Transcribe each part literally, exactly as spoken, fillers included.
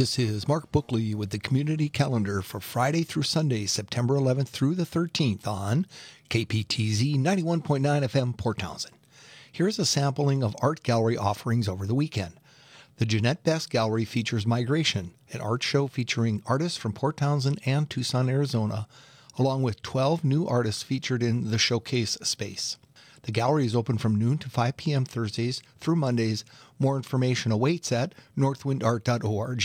This is Mark Bookley with the Community Calendar for Friday through Sunday, September eleventh through the thirteenth on K P T Z ninety-one point nine F M Port Townsend. Here's a sampling of art gallery offerings over the weekend. The Jeanette Best Gallery features Migration, an art show featuring artists from Port Townsend and Tucson, Arizona, along with twelve new artists featured in the showcase space. The gallery is open from noon to five p.m. Thursdays through Mondays. More information awaits at northwind art dot org.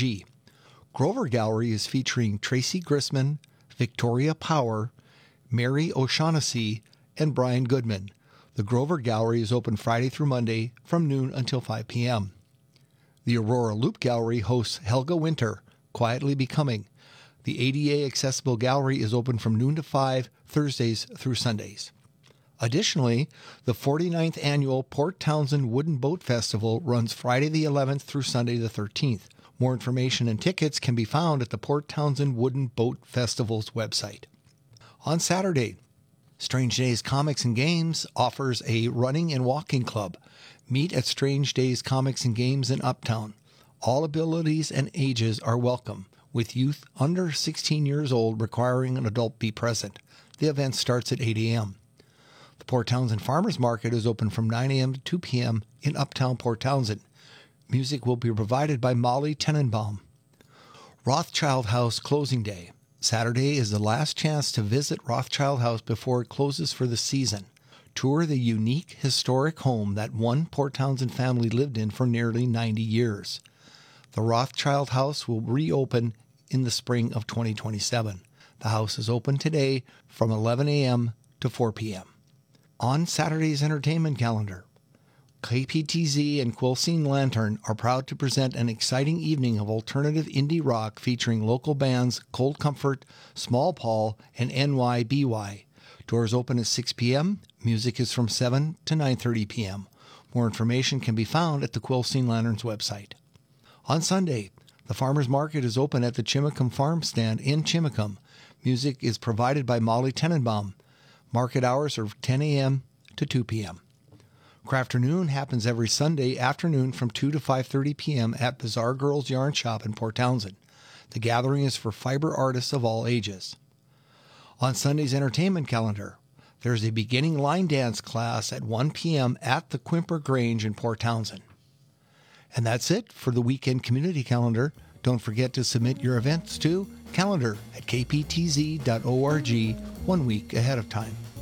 Grover Gallery is featuring Tracy Grisman, Victoria Power, Mary O'Shaughnessy, and Brian Goodman. The Grover Gallery is open Friday through Monday from noon until five p.m. The Aurora Loop Gallery hosts Helga Winter, Quietly Becoming. The A D A Accessible Gallery is open from noon to five, Thursdays through Sundays. Additionally, the forty-ninth Annual Port Townsend Wooden Boat Festival runs Friday the eleventh through Sunday the thirteenth. More information and tickets can be found at the Port Townsend Wooden Boat Festival's website. On Saturday, Strange Days Comics and Games offers a running and walking club. Meet at Strange Days Comics and Games in Uptown. All abilities and ages are welcome, with youth under sixteen years old requiring an adult be present. The event starts at eight a.m. The Port Townsend Farmers Market is open from nine a.m. to two p.m. in Uptown Port Townsend. Music will be provided by Molly Tenenbaum. Rothschild House Closing Day. Saturday is the last chance to visit Rothschild House before it closes for the season. Tour the unique, historic home that one Port Townsend family lived in for nearly ninety years. The Rothschild House will reopen in the spring of twenty twenty-seven. The house is open today from eleven a.m. to four p.m. On Saturday's entertainment calendar, K P T Z and Quilcene Lantern are proud to present an exciting evening of alternative indie rock featuring local bands Cold Comfort, Small Paul, and N Y B Y. Doors open at six p.m. Music is from seven to nine thirty p.m. More information can be found at the Quilcene Lantern's website. On Sunday, the Farmers Market is open at the Chimicum Farm Stand in Chimicum. Music is provided by Molly Tenenbaum. Market hours are ten a.m. to two p.m. Crafternoon happens every Sunday afternoon from two to five thirty p.m. at Bazaar Girls Yarn Shop in Port Townsend. The gathering is for fiber artists of all ages. On Sunday's entertainment calendar, there's a beginning line dance class at one p.m. at the Quimper Grange in Port Townsend. And that's it for the weekend community calendar. Don't forget to submit your events to calendar at k p t z dot org one week ahead of time.